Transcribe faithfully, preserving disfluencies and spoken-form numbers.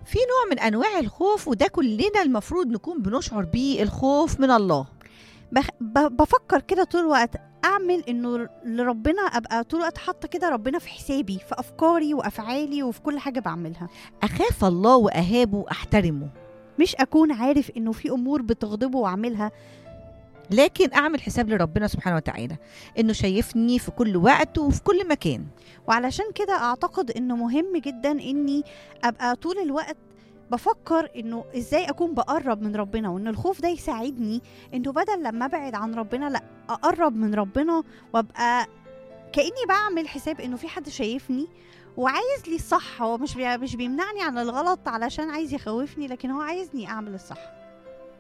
في نوع من أنواع الخوف وده كلنا المفروض نكون بنشعر بيه، الخوف من الله. بخ... ب... بفكر كده طول الوقت اعمل انه لربنا، ابقى طول الوقت حاطه كده ربنا في حسابي، في افكاري وافعالي وفي كل حاجه بعملها. أخاف الله وأهابه أحترمه، مش اكون عارف انه في امور بتغضبه واعملها. لكن أعمل حساب لربنا سبحانه وتعالى إنه شايفني في كل وقت وفي كل مكان. وعلشان كده اعتقد انه مهم جدا اني ابقى طول الوقت بفكر انه ازاي اكون بقرب من ربنا، وان الخوف ده يساعدني انه بدل لما ابعد عن ربنا لا اقرب من ربنا، وابقى كأني بعمل حساب انه في حد شايفني وعايز لي الصح. هو مش بي... مش بيمنعني عن الغلط علشان عايز يخوفني، لكن هو عايزني اعمل الصح.